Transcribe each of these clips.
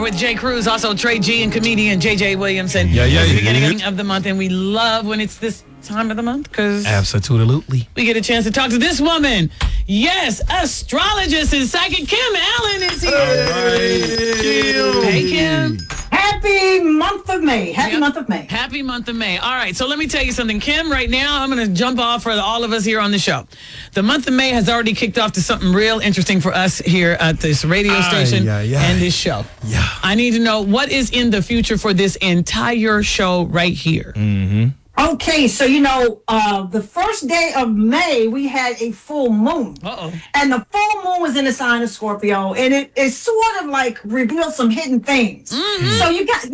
with Jay Cruz, also Trey G and comedian JJ Williamson. Yeah. It's the beginning of the month, and we love when it's this time of the month because absolutely we get a chance to talk to this woman. Yes, astrologist and psychic Kim Allen is here. All right. Hey, Kim. Happy month of May. Happy Yep. month of May. Happy month of May. All right, so let me tell you something, Kim. Right now, I'm going to jump off for all of us here on the show. The month of May has already kicked off to something real interesting for us here at this radio station and this show. Yeah. I need to know what is in the future for this entire show right here. Okay, so the first day of May, we had a full moon. Uh-oh. And the full moon was in the sign of Scorpio, and it sort of like revealed some hidden things. So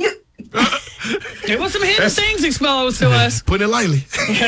There was some hidden things exposed to us. Put it lightly.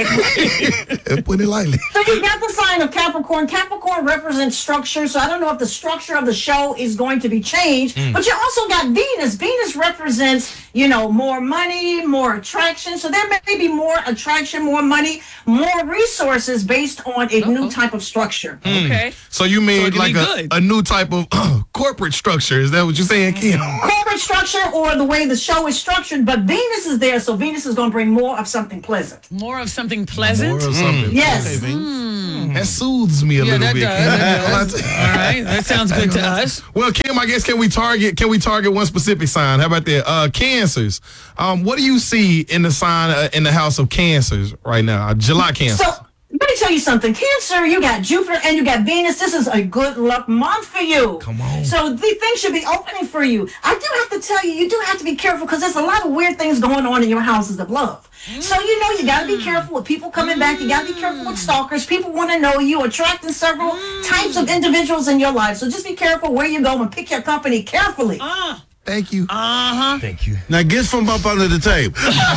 Put it lightly. So you got the sign of Capricorn. Capricorn represents structure, so I don't know if the structure of the show is going to be changed. But you also got Venus. Venus represents, more money, more attraction. So there may be more attraction, more money, more resources based on a new type of structure. Okay. So you mean So like a new type of corporate structure? Is that what you're saying, Kim? Corporate structure or the way the show is structured, but Venus is there, so Venus is going to bring more of something pleasant. More of something pleasant? Or something. Yes. Okay, Venus. That soothes me a little that bit. does. All right, that sounds good to us. Well, Kim, I guess can we target one specific sign? How about that? Cancers. What do you see in the sign in the house of Cancers right now? July Cancer. So let me tell you something. Cancer, you got Jupiter and you got Venus. This is a good luck month for you. Come on. So the things should be opening for you. I do have to tell you, you do have to be careful because there's a lot of weird things going on in your houses of love. So you got to be careful with people coming back. You got to be careful with stalkers. People want to know you, attracting several types of individuals in your life. So just be careful where you go and pick your company carefully. Thank you. Thank you. Now get from up under the table.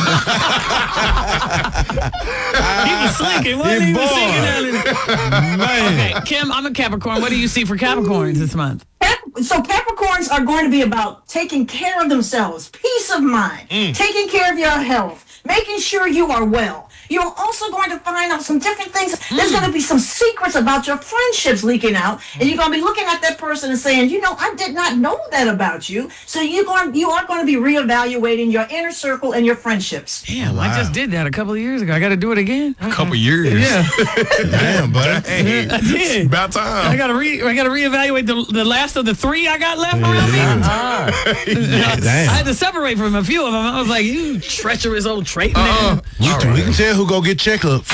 He was slinking. Wasn't he? Man. Okay, Kim, I'm a Capricorn. What do you see for Capricorns this month? So Capricorns are going to be about taking care of themselves, peace of mind, taking care of your health, making sure you are well. You're also going to find out some different things. There's going to be some secrets about your friendships leaking out, and you're going to be looking at that person and saying, I did not know that about you. So you are going to be reevaluating your inner circle and your friendships. Damn, I just did that a couple of years ago. I got to do it again. A couple years. Yeah, Damn, buddy. Hey, I did. about time. I got to reevaluate the last of the 3 I got left on me. Damn. I had to separate from a few of them. I was like, you treacherous old trait man. We can tell who go get checkups.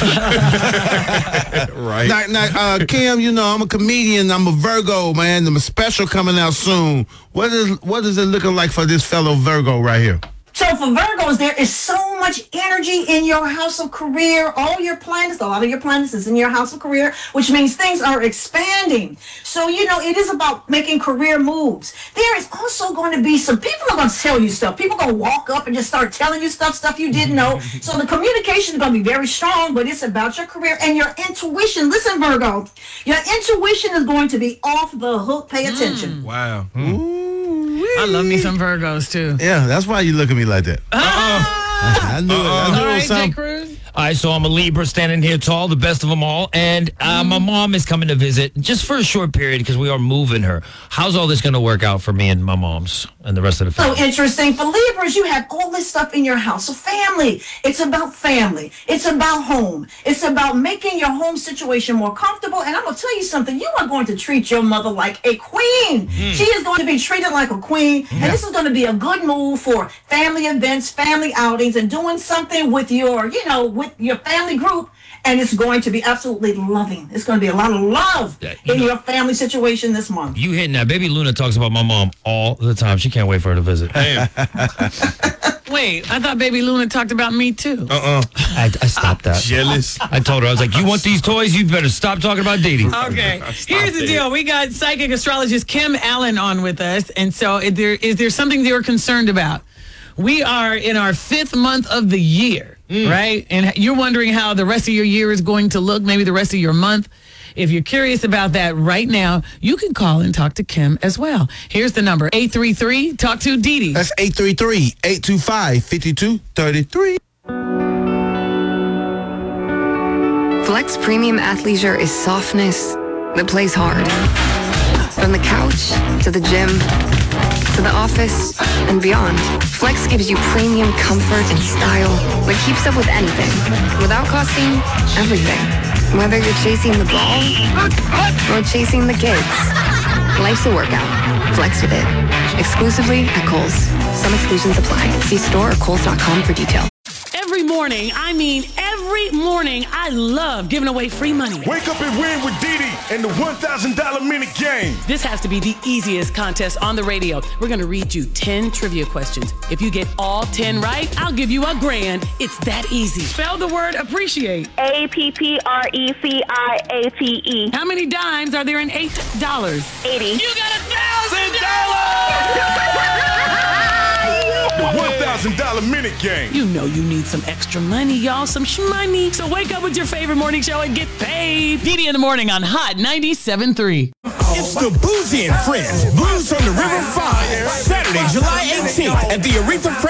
Right. Now, Kim, I'm a comedian. I'm a Virgo, man. I'm a special coming out soon. What is it looking like for this fellow Virgo right here? So for Virgos, there is so much energy in your house of career. All your planets, a lot of your planets is in your house of career, which means things are expanding. So, it is about making career moves. There is also going to be some people are going to tell you stuff. People are going to walk up and just start telling you stuff you didn't know. So the communication is going to be very strong, but it's about your career and your intuition. Listen, Virgo, your intuition is going to be off the hook. Pay attention. Wow. I love me some Virgos too. Yeah, that's why you look at me like that. I knew it. I knew All it right, was Jay something. Cruz. All right, so I'm a Libra standing here tall, the best of them all. And my mom is coming to visit just for a short period because we are moving her. How's all this going to work out for me and my mom's and the rest of the So family? interesting. For Libras, you have all this stuff in your house. So family. It's about family. It's about home. It's about making your home situation more comfortable. And I'm going to tell you something. You are going to treat your mother like a queen. She is going to be treated like a queen. And this is going to be a good move for family events, family outings, and doing something with your, with your family group. And it's going to be absolutely loving. It's going to be a lot of love in your family situation this month. You hitting that. Baby Luna talks about my mom all the time. She can't wait for her to visit. Wait, I thought Baby Luna talked about me too. I stopped that. Jealous. I told her, I was like, you want these toys? You better stop talking about Dee Dee. Okay, here's the deal. We got psychic astrologist Kim Allen on with us. And so is there something you're concerned about? We are in our 5th month of the year, right? And you're wondering how the rest of your year is going to look, maybe the rest of your month. If you're curious about that right now, you can call and talk to Kim as well. Here's the number, 833 Talk to Dee Dee. That's 833-825-5233. Flex Premium Athleisure is softness that plays hard. From the couch to the gym to the office, and beyond. Flex gives you premium comfort and style that keeps up with anything without costing everything. Whether you're chasing the ball or chasing the kids, life's a workout. Flex with it. Exclusively at Kohl's. Some exclusions apply. See store or Kohl's.com for details. Every morning, every morning, I love giving away free money. Wake up and win with Didi and the $1,000 minute game. This has to be the easiest contest on the radio. We're going to read you 10 trivia questions. If you get all 10 right, I'll give you $1,000. It's that easy. Spell the word appreciate. APPRECIATE. How many dimes are there in $8? 80. You got $1,000! The $1,000 minute game. You know you need some extra money, y'all, some shmoney. So wake up with your favorite morning show and get paid. Didi in the morning on Hot 97.3. It's the Boozy and Friends Blues on the River 5, Saturday, July 18th at the Aretha